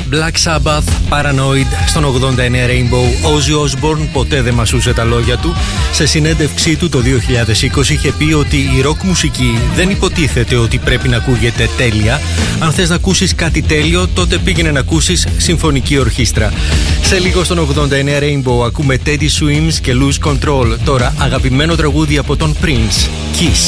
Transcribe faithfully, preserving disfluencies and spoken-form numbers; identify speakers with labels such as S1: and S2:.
S1: Black Sabbath, Paranoid στον ογδόντα εννέα Rainbow. Ozzy Osbourne ποτέ δεν μασούσε τα λόγια του. Σε συνέντευξή του το δύο χιλιάδες είκοσι είχε πει ότι η ροκ μουσική δεν υποτίθεται ότι πρέπει να ακούγεται τέλεια. Αν θες να ακούσεις κάτι τέλειο, τότε πήγαινε να ακούσεις συμφωνική ορχήστρα. Σε λίγο στον ογδόντα εννέα Rainbow ακούμε Teddy Swims και Lose Control. Τώρα αγαπημένο τραγούδι από τον Prince, Kiss.